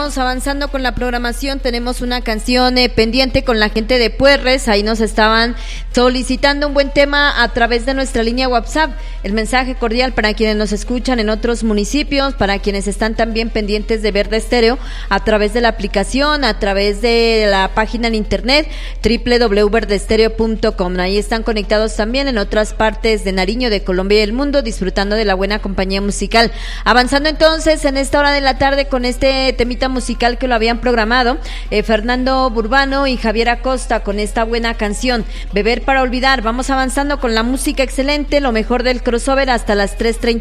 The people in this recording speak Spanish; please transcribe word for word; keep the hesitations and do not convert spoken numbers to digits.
vamos avanzando con la programación. Tenemos una canción eh, pendiente con la gente de Puerres. Ahí nos estaban solicitando un buen tema a través de nuestra línea WhatsApp. El mensaje cordial para quienes nos escuchan en otros municipios, para quienes están también pendientes de Verde Estéreo a través de la aplicación, a través de la página en internet doble u doble u doble u punto verde estéreo punto com. Ahí están conectados también en otras partes de Nariño, de Colombia y del mundo, disfrutando de la buena compañía musical. Avanzando entonces en esta hora de la tarde con este temita musical que lo habían programado eh, Fernando Burbano y Javier Acosta con esta buena canción, Beber para Olvidar. Vamos avanzando con la música excelente, lo mejor del crossover hasta las tres treinta